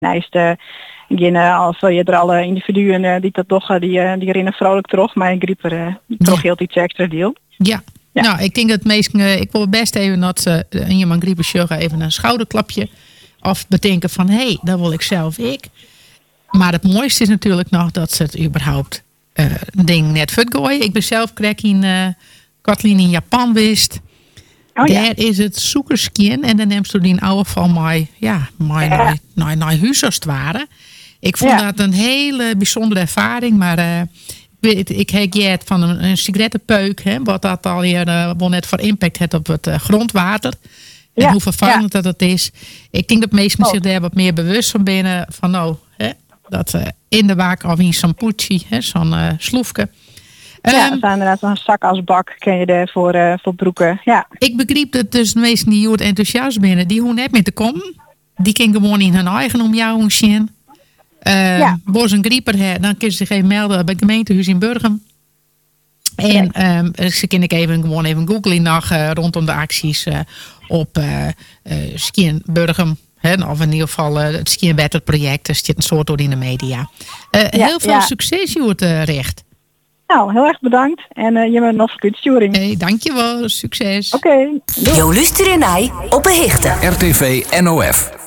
Nijste al je alle individuen die dat toch die rennen vrolijk terug, maar ik griep er toch heel iets extra deel. Ja. Nou, ik denk dat meesten, ik wil best even dat ze iemand griepen sjuggen even een schouderklapje of bedenken van dat wil ik zelf ik. Maar het mooiste is natuurlijk nog dat ze het überhaupt ding net vergooien. Ik ben zelf krek in Kathleen in Japan wist. Daar is het zoekerskien en dan neemt ze die oude van mij naar huis als het ware. Ik vond dat een hele bijzondere ervaring, maar ik heb van een sigarettenpeuk, wat dat al hier wel net voor impact heeft op het grondwater. En hoe vervuilend dat is. Ik denk dat meesten zich daar wat meer bewust van binnen. Van dat in de waak of in zo'n poetsie, zo'n sloefke. Dat is inderdaad een zak als bak ken je er voor broeken. Ja. Ik begreep dat dus de meesten die heel enthousiast binnen, die hoe net mee te komen. Die kan gewoon in hun eigen omjouwing zien. Als een grieper heeft, dan kunnen ze zich even melden bij het gemeentehuis in Burgum. En ze kunnen gewoon even googlen nog rondom de acties op Skien Burgum. Of in ieder geval het Skien Better project. Er zit een soort door in de media. Heel veel succes, Joert Recht. Nou, heel erg bedankt. En je bent nog goed sturing. Dankjewel, succes. Oké. Jo luistert naar op Behichten. RTV NOF.